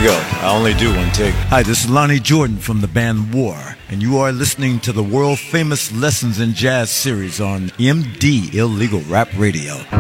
go. I only do one take. Hi, this is Lonnie Jordan from the band War, and you are listening to the world-famous Lessons in Jazz series on MD Illegal Rap Radio.